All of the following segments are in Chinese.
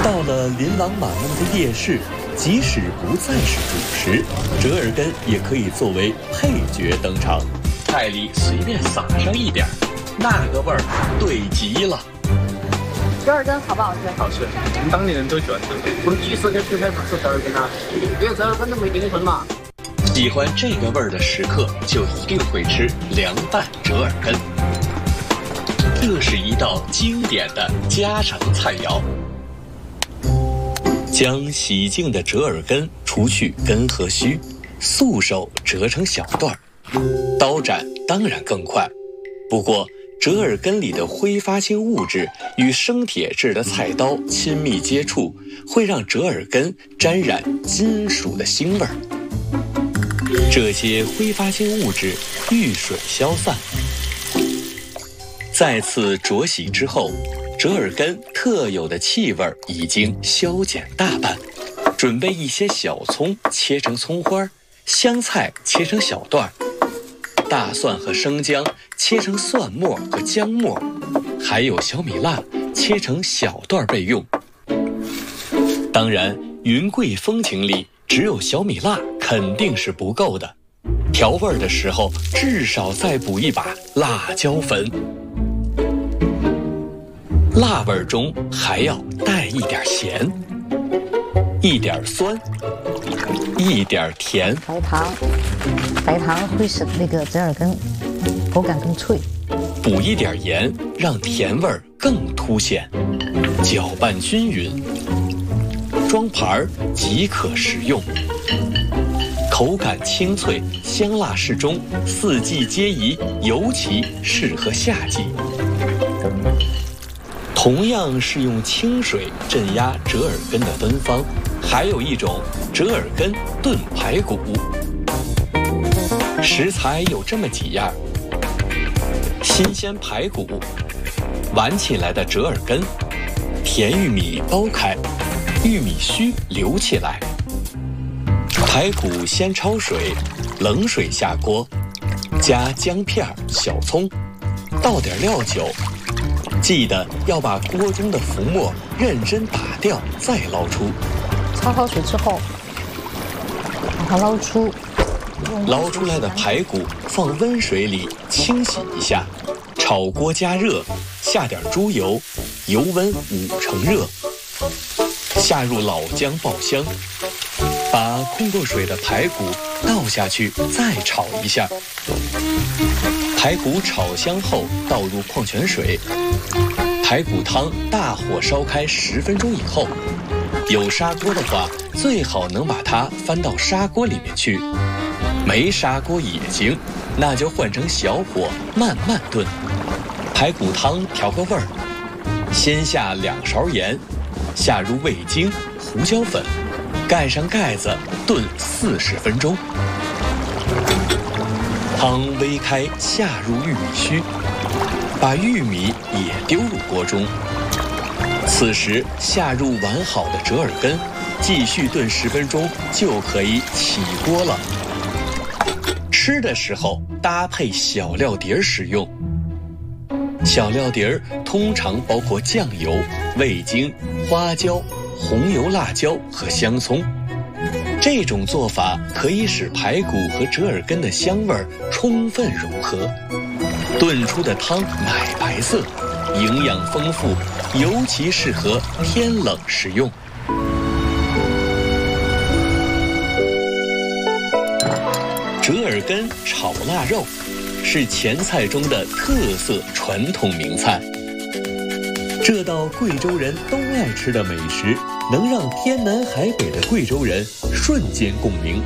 到了琳琅满目的夜市，即使不再是主食，折耳根也可以作为配角登场。菜里随便撒上一点，那个味儿对极了。 折耳根好不好吃？ 好吃，我们当地人都喜欢吃。我们第一次跟吃菜不吃折耳根啊，因为折耳根都没灵魂嘛。 喜欢这个味儿的食客，就一定会吃凉拌折耳根。这是一道经典的家常菜肴。将洗净的折耳根除去根和须，素手折成小段儿，刀斩当然更快。不过，折耳根里的挥发性物质与生铁制的菜刀亲密接触，会让折耳根沾染金属的腥味儿。这些挥发性物质遇水消散。再次濯洗之后，折耳根特有的气味已经消减大半。准备一些小葱切成葱花，香菜切成小段，大蒜和生姜切成蒜末和姜末，还有小米辣切成小段备用。当然，云贵风情里只有小米辣肯定是不够的，调味的时候至少再补一把辣椒粉。辣味中还要带一点咸，一点酸，一点甜。 白糖会使那个折耳根口感更脆。 补一点盐，让甜味更凸显。搅拌均匀，装盘即可食用。口感清脆，香辣适中，四季皆宜，尤其适合夏季。同样是用清水镇压折耳根的芬芳，还有一种折耳根炖排骨。食材有这么几样：新鲜排骨，挽起来的折耳根，甜玉米剥开，玉米须留起来。排骨先焯水，冷水下锅，加姜片、小葱，倒点料酒。记得要把锅中的浮沫认真打掉，再捞出。 焯好水之后，把它捞出。 捞出来的排骨放温水里清洗一下，炒锅加热，下点猪油，油温5成热，下入老姜爆香，把控过水的排骨倒下去，再炒一下。排骨炒香后倒入矿泉水，排骨汤大火烧开10分钟以后，有砂锅的话，最好能把它翻到砂锅里面去。没砂锅也行，那就换成小火慢慢炖。排骨汤调个味儿，先下2勺盐，下入味精、胡椒粉，盖上盖子炖40分钟。汤煨开，下入玉米须，把玉米也丢入锅中。此时下入完好的折耳根，继续炖10分钟就可以起锅了。吃的时候搭配小料碟食用。小料碟通常包括酱油、味精、花椒、红油辣椒和香葱。这种做法可以使排骨和折耳根的香味充分融合，炖出的汤奶白色，营养丰富，尤其适合天冷食用。折耳根炒腊肉是前菜中的特色传统名菜。这道贵州人都爱吃的美食，能让天南海北的贵州人瞬间共鸣。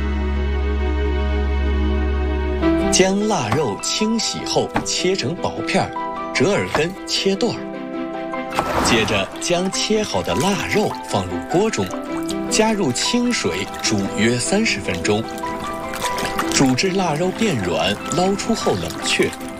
将腊肉清洗后切成薄片，折耳根切段。接着将切好的腊肉放入锅中，加入清水煮约30分钟。煮至腊肉变软，捞出后冷却，